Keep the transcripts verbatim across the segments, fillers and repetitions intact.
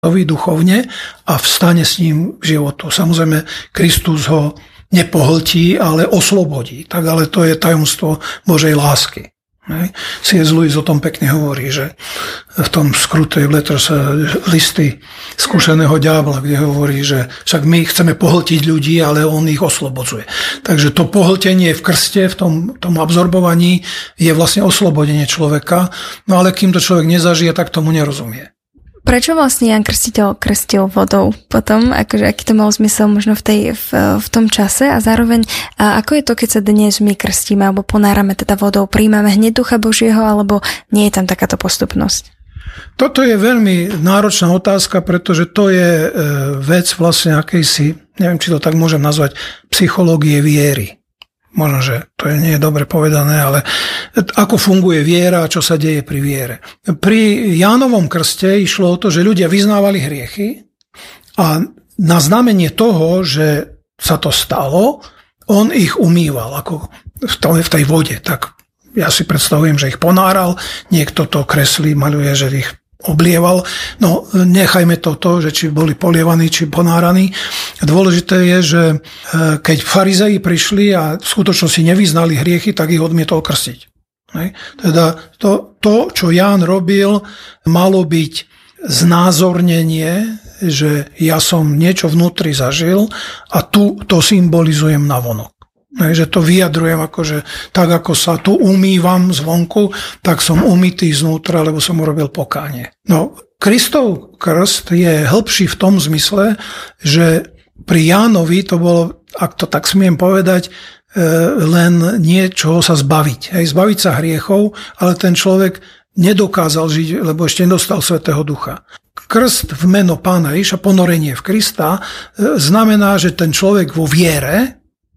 duchovne a vstane s ním k životu. Samozrejme, Kristus ho nepohltí, ale oslobodí. Tak ale to je tajomstvo Božej lásky. C S. Lewis o tom pekne hovorí, že v tom Screwtape Letters listy skúseného diabla, kde hovorí, že však my chceme pohltiť ľudí, ale on ich oslobodzuje. Takže to pohltenie v krste, v tom, tom absorbovaní je vlastne oslobodenie človeka, no ale kým to človek nezažije, tak tomu nerozumie. Prečo vlastne Ján Krstiteľ krstil vodou potom? Akože, aký to mal zmysel možno v, tej, v, v tom čase a zároveň a ako je to, keď sa dnes my krstíme alebo ponárame teda vodou? Príjmame hneď Ducha Božieho alebo nie je tam takáto postupnosť? Toto je veľmi náročná otázka, pretože to je vec vlastne akejsi, neviem, či to tak môžem nazvať, psychológie viery. Možno, že to nie je dobre povedané, ale ako funguje viera a čo sa deje pri viere. Pri Jánovom krste išlo o to, že ľudia vyznávali hriechy a na znamenie toho, že sa to stalo, on ich umýval ako v tej vode. Tak ja si predstavujem, že ich ponáral, niekto to kreslí, maľuje, že ich oblieval. No, nechajme to, to, že či boli polievaní, či ponáraní. Dôležité je, že keď farizei prišli a v skutočnosti nevyznali hriechy, tak ich odmietol krstiť. Teda to, to, čo Ján robil, malo byť znázornenie, že ja som niečo vnútri zažil a tu to symbolizujem navonok. Že to vyjadrujem, akože tak ako sa tu umývam zvonku, tak som umytý znútra, lebo som urobil pokánie. No, Kristov krst je hĺbší v tom zmysle, že pri Jánovi to bolo, ak to tak smiem povedať, len niečoho sa zbaviť. Hej, zbaviť sa hriechov, ale ten človek nedokázal žiť, lebo ešte nedostal Svätého Ducha. Krst v meno Pána Ježiša, ponorenie v Krista, znamená, že ten človek vo viere,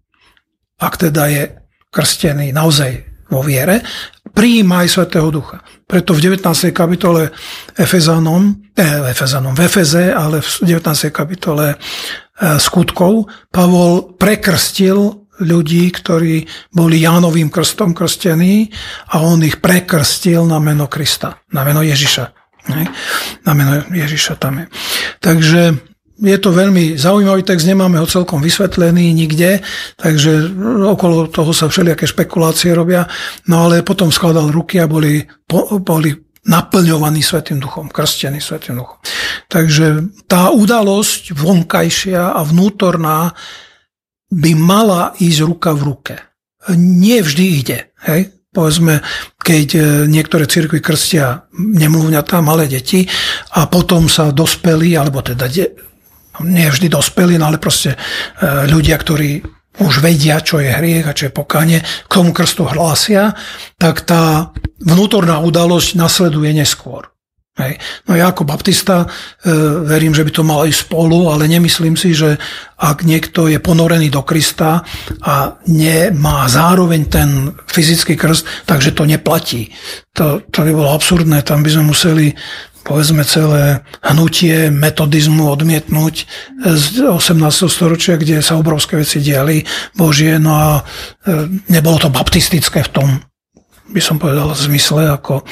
ak teda je krstený naozaj vo viere, prijíma aj Svätého Ducha. Preto v devätnástej kapitole Efezanom, eh, Efezanom, v Efeze, ale v devätnástej kapitole eh, Skutkov, Pavol prekrstil ľudí, ktorí boli Jánovým krstom krstení a on ich prekrstil na meno Krista, na meno Ježiša. Ne? Na meno Ježiša tam je. Takže je to veľmi zaujímavý text, nemáme ho celkom vysvetlený nikde, takže okolo toho sa všelijaké špekulácie robia, no ale potom skladal ruky a boli, boli naplňovaní Svätým Duchom, krstení Svätým Duchom. Takže tá udalosť vonkajšia a vnútorná by mala ísť ruka v ruke. Nie vždy ide, hej? Povedzme, keď niektoré cirkvi krstia nemluvňatá, malé deti a potom sa dospelí, alebo teda de- nie vždy dospelí, no ale proste ľudia, ktorí už vedia, čo je hriech a čo je pokánie, k tomu krstu hlásia, tak tá vnútorná udalosť nasleduje neskôr. Hej. No ja ako baptista e, verím, že by to malo ísť spolu, ale nemyslím si, že ak niekto je ponorený do Krista a nemá zároveň ten fyzický krst, takže to neplatí. To, to by bolo absurdné, tam by sme museli povedzme celé hnutie metodizmu odmietnúť z osemnásteho storočia, kde sa obrovské veci diali Božie, no a nebolo to baptistické v tom, by som povedal, zmysle, ako,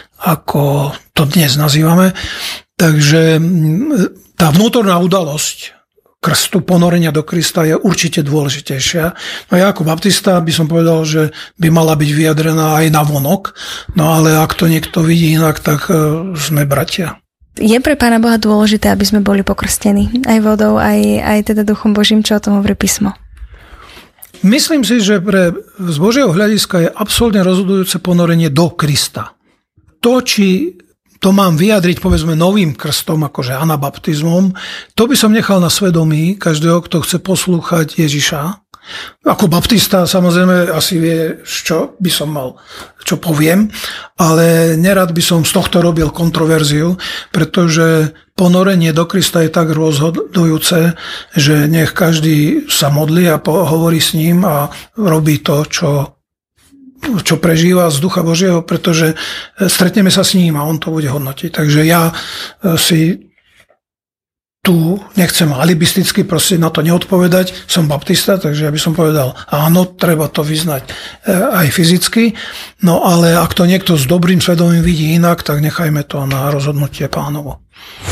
ako to dnes nazývame. Takže tá vnútorná udalosť krstu, ponorenia do Krista je určite dôležitejšia. No ja ako baptista by som povedal, že by mala byť vyjadrená aj na vonok, no ale ak to niekto vidí inak, tak sme bratia. Je pre Pána Boha dôležité, aby sme boli pokrstení aj vodou, aj, aj teda Duchom Božím, čo o tom hovorí písmo? Myslím si, že pre, z Božieho hľadiska je absolútne rozhodujúce ponorenie do Krista. To, či to mám vyjadriť, povedzme, novým krstom, akože anabaptizmom, to by som nechal na svedomí každého, kto chce poslúchať Ježiša. Ako baptista samozrejme asi vie, čo by som mal, čo poviem, ale nerad by som z tohto robil kontroverziu, pretože ponorenie do Krista je tak rozhodujúce, že nech každý sa modlí a hovorí s ním a robí to, čo čo prežíva z Ducha Božieho, pretože stretneme sa s ním a on to bude hodnotiť. Takže ja si tu nechcem alibisticky proste na to neodpovedať. Som baptista, takže ja by som povedal, áno, treba to vyznať aj fyzicky, no ale ak to niekto s dobrým svedomím vidí inak, tak nechajme to na rozhodnutie Pánovo.